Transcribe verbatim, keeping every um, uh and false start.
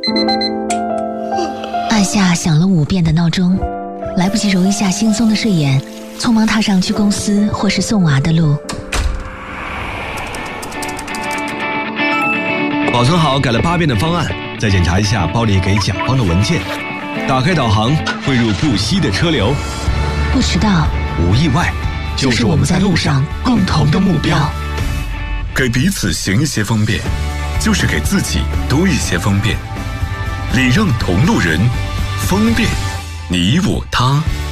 按下响了五遍的闹钟，来不及揉一下惺忪的睡眼，匆忙踏上去公司或是送娃的路。 保存好改了八遍的方案，再检查一下包里给甲方的文件。打开导航，汇入不息的车流。 不迟到， 无意外，就是我们在路上共同的目标。 给彼此行一些方便，就是给自己多一些方便。礼让同路人，方便你我他。